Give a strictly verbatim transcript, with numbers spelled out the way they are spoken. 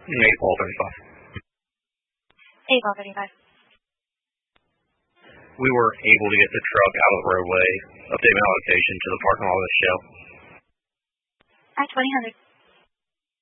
eight ball thirty-five. eight ball thirty-five. We were able to get the truck out of the roadway, update my location to the parking lot of the show. At twenty hundred.